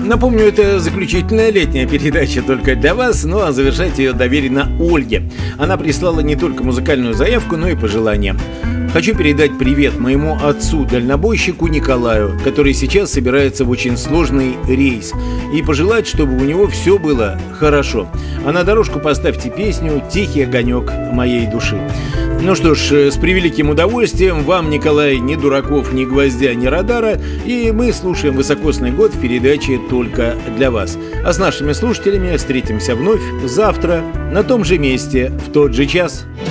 Напомню, это заключительная летняя передача только для вас, ну а завершать ее доверено Ольге. Она прислала не только музыкальную заявку, но и пожелания. Хочу передать привет моему отцу-дальнобойщику Николаю, который сейчас собирается в очень сложный рейс, и пожелать, чтобы у него все было хорошо. А на дорожку поставьте песню «Тихий огонек моей души». Ну что ж, с превеликим удовольствием. Вам, Николай, ни дураков, ни гвоздя, ни радара. И мы слушаем «Высокосный год» в передаче только для вас. А с нашими слушателями встретимся вновь завтра на том же месте, в тот же час.